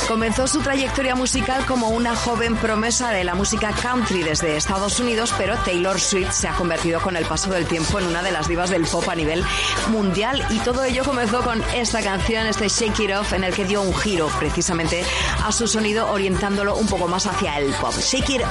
Comenzó su trayectoria musical como una joven promesa de la música country desde Estados Unidos, pero Taylor Swift se ha convertido con el paso del tiempo en una de las divas del pop a nivel mundial, y todo ello comenzó con esta canción, este Shake It Off, en el que dio un giro precisamente a su sonido, orientándolo un poco más hacia el pop. Shake It